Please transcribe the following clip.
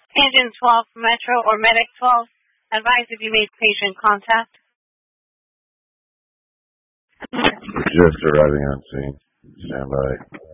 Engine 12 Metro or Medic 12. Advise if you made patient contact. Just arriving on scene. Stand by.